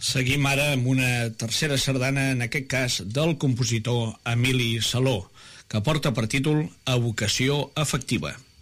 Seguim ara amb una tercera sardana, en aquest cas del compositor Emili Saló, que porta per títol Evocació afectiva.